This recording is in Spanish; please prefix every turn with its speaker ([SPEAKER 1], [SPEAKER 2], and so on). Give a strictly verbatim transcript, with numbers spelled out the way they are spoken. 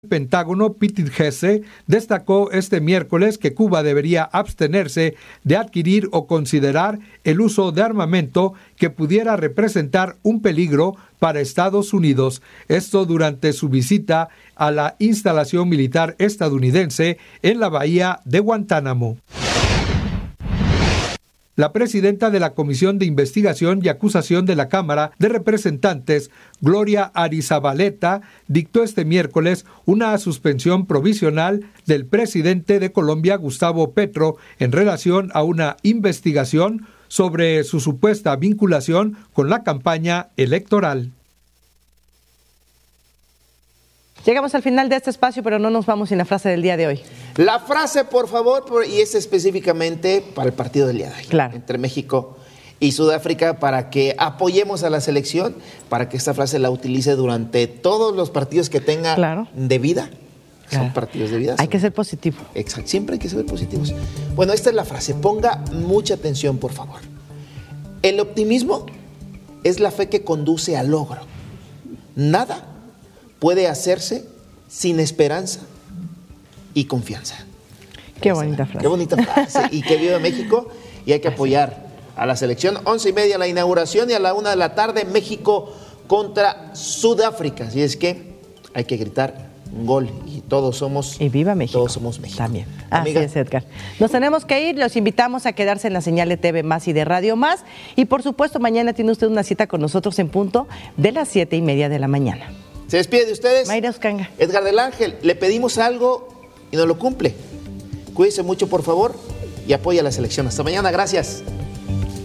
[SPEAKER 1] El Pentágono, Pete Hegseth, destacó este miércoles que Cuba debería abstenerse de adquirir o considerar el uso de armamento que pudiera representar un peligro para Estados Unidos. Esto durante su visita a la instalación militar estadounidense en la bahía de Guantánamo. La presidenta de la Comisión de Investigación y Acusación de la Cámara de Representantes, Gloria Arizabaleta, dictó este miércoles una suspensión provisional del presidente de Colombia, Gustavo Petro, en relación a una investigación sobre su supuesta vinculación con la campaña electoral.
[SPEAKER 2] Llegamos al final de este espacio, pero no nos vamos sin la frase del día de hoy.
[SPEAKER 3] La frase, por favor, y es específicamente para el partido del día de hoy.
[SPEAKER 2] Claro.
[SPEAKER 3] Entre México y Sudáfrica, para que apoyemos a la selección, para que esta frase la utilice durante todos los partidos que tenga
[SPEAKER 2] claro.
[SPEAKER 3] de vida.
[SPEAKER 2] Claro.
[SPEAKER 3] Son partidos de vida.
[SPEAKER 2] Hay
[SPEAKER 3] son...
[SPEAKER 2] que ser positivo.
[SPEAKER 3] Exacto, siempre hay que ser positivos. Bueno, esta es la frase. Ponga mucha atención, por favor. El optimismo es la fe que conduce al logro. Nada puede hacerse sin esperanza y confianza.
[SPEAKER 2] Qué bonita frase.
[SPEAKER 3] Qué bonita frase. Y que viva México, y hay que apoyar a la selección. Once y media la inauguración y a la una de la tarde México contra Sudáfrica. Así es que hay que gritar un gol y todos somos
[SPEAKER 2] y viva México.
[SPEAKER 3] Todos somos México.
[SPEAKER 2] También.
[SPEAKER 3] Amiga.
[SPEAKER 2] Así es, Edgar. Nos tenemos que ir, los invitamos a quedarse en la señal de T V Más y de Radio Más. Y por supuesto, mañana tiene usted una cita con nosotros en punto de las siete y media de la mañana.
[SPEAKER 3] Se despide de ustedes
[SPEAKER 2] Mayra Oscanga.
[SPEAKER 3] Edgar del Ángel. Le pedimos algo y nos lo cumple. Cuídese mucho, por favor, y apoya a la selección. Hasta mañana, gracias.